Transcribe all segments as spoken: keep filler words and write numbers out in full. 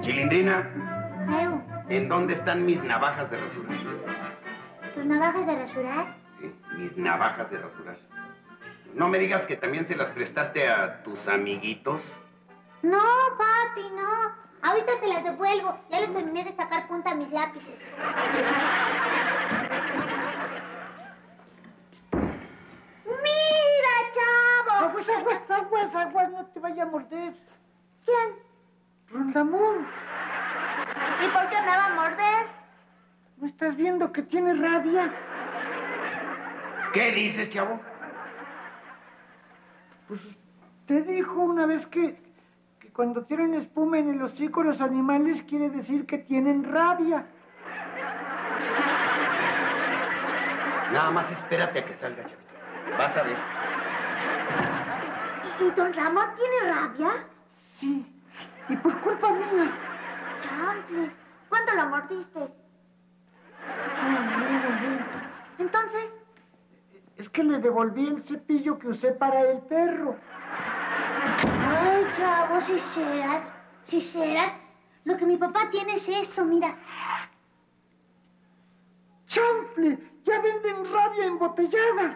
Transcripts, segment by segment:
Chilindrina, Ew. ¿en dónde están mis navajas de rasurar? ¿Tus navajas de rasurar? Sí, mis navajas de rasurar. No me digas que también se las prestaste a tus amiguitos. No, papi, no. Ahorita te las devuelvo. Ya le terminé de sacar punta a mis lápices. ¡Mira, chavo! Aguas, aguas, aguas, aguas, no te vaya a morder. ¿Quién? Rondamón, ¿Y por qué me va a morder? ¿no estás viendo que tiene rabia? ¿Qué dices, chavo? Pues te dijo una vez que, que cuando tienen espuma en el hocico los animales quiere decir que tienen rabia. Nada más espérate a que salga, chavito. Vas a ver. ¿Y, y don Ramón tiene rabia? Sí, y por culpa mía. Chanfle. ¿Cuándo lo mordiste? No, no le mordí. Entonces, Es que le devolví el cepillo que usé para el perro. ay, chavo, si serás, si serás. Lo que mi papá tiene es esto, mira. ¡Chanfle! ¡Ya venden rabia embotellada!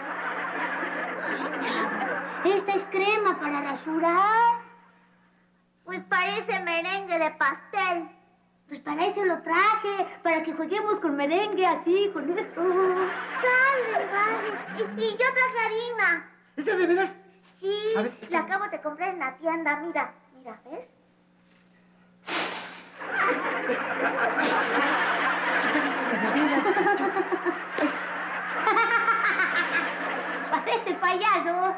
Esta es crema para rasurar. Pues parece merengue de pastel. Pues para eso lo traje, para que juguemos con merengue así, con eso. Sale, vale. Y, y yo traje harina. ¿Es de veras? Sí, A ver, la acabo de comprar en la tienda, mira, mira, ¿ves? Sí, parece de veras. Parece payaso.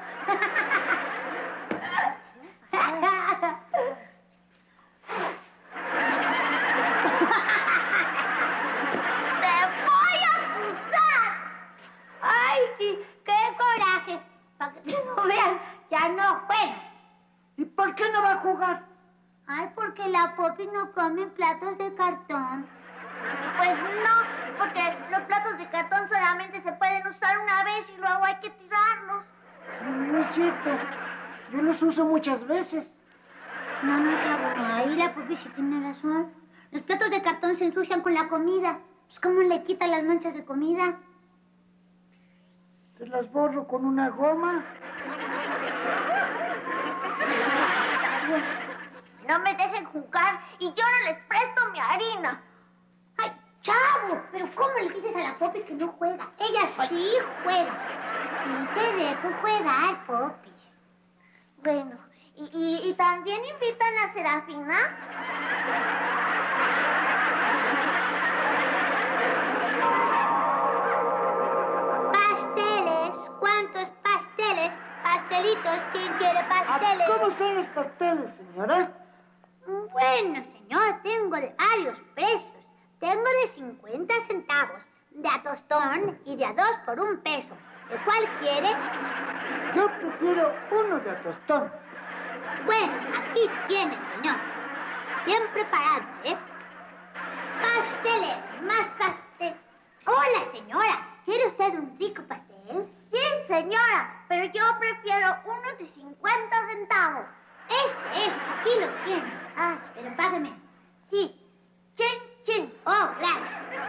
¡Te voy a acusar! ¡Ay, sí! ¡Qué coraje! Para que no vean, ya no juegas. ¿Y por qué no va a jugar? Ay, porque la Poppy no come platos de cartón. Pues no, porque los platos de cartón solamente se pueden usar una vez y luego hay que tirarlos. No es cierto. Yo los uso muchas veces. No, no, chavo, ahí la Poppy sí tiene razón. Los platos de cartón se ensucian con la comida. Pues, ¿cómo le quita las manchas de comida? Se las borro con una goma. No me dejen jugar y yo no les presto mi harina. ¡Ay, chavo! ¿Pero cómo le dices a la Poppy que no juega? Ella sí juega. Sí te dejo jugar, Poppy. Bueno, ¿y, y, y también invitan a Serafina? Pasteles. ¿Cuántos pasteles? Pastelitos. ¿Quién quiere pasteles? ¿Cómo son los pasteles, señora? Bueno, señor, tengo de varios precios. Tengo de cincuenta centavos, de a tostón y de a dos por un peso. ¿De cuál quiere? Yo prefiero uno de a tostón. Bueno, aquí tiene, señor. Bien preparado, ¿eh? Pasteles, más pastel. Hola, señora. ¿Quiere usted un rico pastel? Sí, señora, pero yo prefiero uno de cincuenta centavos. Este es, aquí lo tiene. Ah, pero págame. Sí. Chin, chin. Oh, gracias.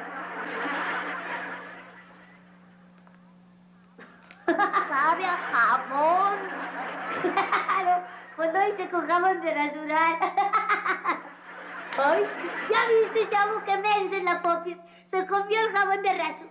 Sabe a jabón. Claro, pues no hice con jabón de rasurar. Ay, ¿ya viste, chavo, que mensa la Poppy? Se comió el jabón de rasurar.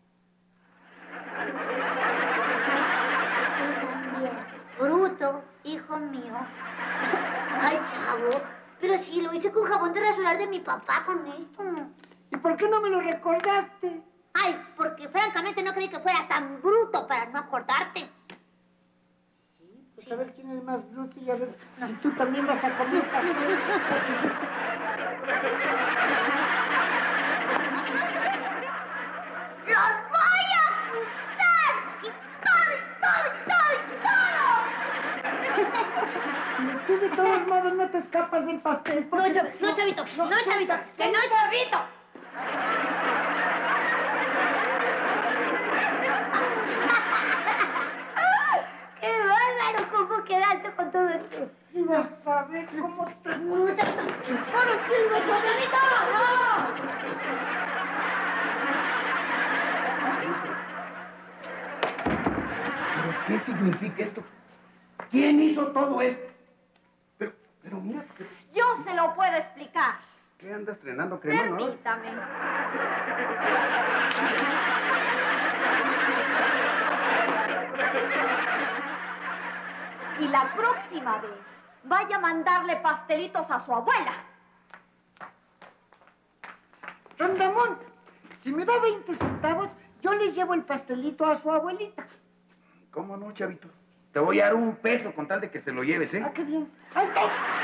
Tú también. Bruto, hijo mío. Ay, chavo, pero si lo hice con jabón de rasurar de mi papá con esto. ¿Y por qué no me lo recordaste? Ay, porque francamente no creí que fueras tan bruto para no acordarte. Sí, pues a ver quién es más bruto y a ver si tú también vas a comer pasteles. ¡Los voy a acusar! ¡Y todo, y todo, y todo, y todo! Tú de todos modos no te escapas del pastel. No, porque- chav- no, chavito, no, chavito, que no, chavito. ¡Qué bárbaro! poco quedaste con todo esto. Y vas a ver cómo te... No, ya está. ¡Para ti, vas a ver! ¿Pero qué significa esto? ¿Quién hizo todo esto? Pero, pero mira... ¿qué, Yo se lo puedo explicar. ¿Qué andas estrenando crema, no? Permítame. Y la próxima vez, vaya a mandarle pastelitos a su abuela. Rondamón, si me da veinte centavos, yo le llevo el pastelito a su abuelita. ¿Cómo no, chavito? Te voy a dar un peso con tal de que se lo lleves, ¿eh? Ah, qué bien. ¡Ay, no!